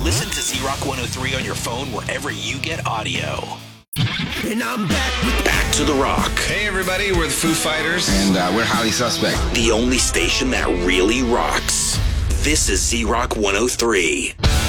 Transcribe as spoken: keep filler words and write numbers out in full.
Listen to Z-Rock one oh three on your phone wherever you get audio. And I'm back with Back to the Rock. Hey everybody, we're the Foo Fighters. And uh, we're highly suspect. The only station that really rocks. This is Z-Rock one oh three.